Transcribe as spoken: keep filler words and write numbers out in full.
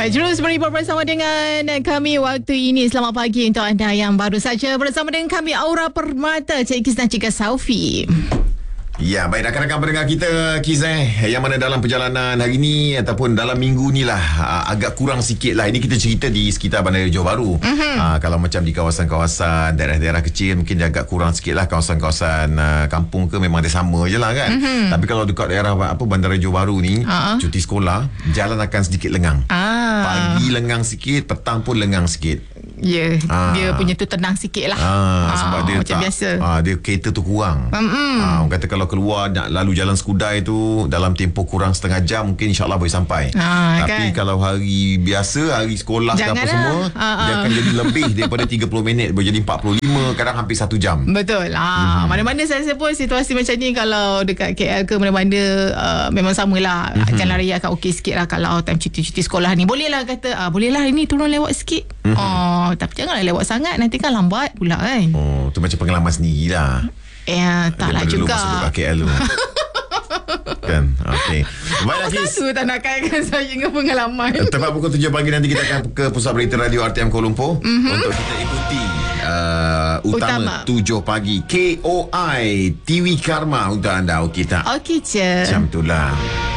Alright, terus beribur bersama dengan kami waktu ini. Selamat pagi untuk anda yang baru saja bersama dengan kami, Aura Permata, Cik Kiz dan Cik Saufi. Ya, baik rakan-rakan pendengar kita, Kiz eh, yang mana dalam perjalanan hari ni ataupun dalam minggu ni lah agak kurang sikit lah. Ini kita cerita di sekitar Bandaraya Johor Bahru. uh-huh. uh, Kalau macam di kawasan-kawasan daerah-daerah kecil mungkin dia agak kurang sikit lah. Kawasan-kawasan uh, kampung ke memang dia sama je lah kan. uh-huh. Tapi kalau dekat daerah apa Bandaraya Johor Bahru ni, uh-huh. cuti sekolah, jalan akan sedikit lengang. uh. Pagi lengang sikit, petang pun lengang sikit. Ya, yeah, ah. dia punya tu tenang sikit lah. ah, ah, Sebab dia macam tak, biasa ah, dia kereta tu kurang. mm-hmm. ah, Orang kata kalau keluar nak lalu jalan Skudai tu dalam tempoh kurang setengah jam, mungkin insyaAllah boleh sampai. ah, Tapi kan, kalau hari biasa, hari sekolah ke apa semua, ah, dia ah. akan jadi lebih daripada tiga puluh minit, boleh jadi empat puluh lima, kadang hampir satu jam. Betul. ah, mm-hmm. Mana-mana saya rasa pun situasi macam ni, kalau dekat K L ke mana-mana, uh, memang samalah. mm-hmm. Jalan raya akan okey sikit lah. Kalau time cuti-cuti sekolah ni, boleh lah kata, ah, boleh lah ini turun lewat sikit. mm-hmm. oh, Tapi janganlah lewat sangat, nanti kan lambat pula kan. Oh, tu macam pengalaman sendiri lah. Ya, taklah juga. Dulu masa K L tu. Kan, okey. Baiklah, Kiz. Selalu tak nak kaitkan saya dengan pengalaman. Tepat pukul tujuh pagi nanti kita akan ke Pusat Berita Radio R T M Kuala Lumpur, mm-hmm. untuk kita ikuti uh, utama, utama tujuh pagi K O I T V Karma untuk anda. Okey tak? Okey je. Macam itulah.